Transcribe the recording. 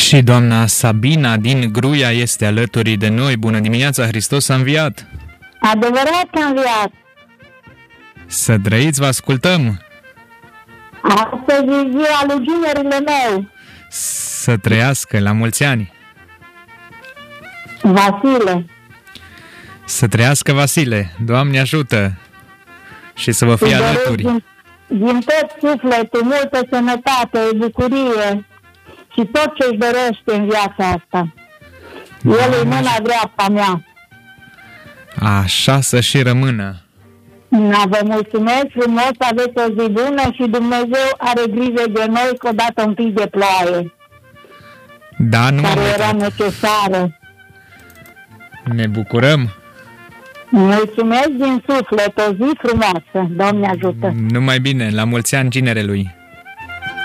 Și doamna Sabina din Gruia este alături de noi. Bună dimineața, Hristos a înviat! Adevărat că a înviat. Să trăiți, vă ascultăm! Astăzi e ziua lui ginerele meu, Să trăiască, la mulți ani! Vasile. Să trăiască, Vasile! Doamne ajută! Și să vă fie Îi doresc alături! din tot sufletul multă sănătate, bucurie și tot ce-și dorește în viața asta. El e mâna dreapta mea. Așa să și rămână! Vă mulțumesc frumos, aveți o zi bună și Dumnezeu are grijă de noi că odată un pic de ploaie, Da, nu care m-am era uitat. necesară. Ne bucurăm! Mulțumesc din suflet, o zi frumoasă, Doamne ajută! Numai bine, la mulți ani ginerelui!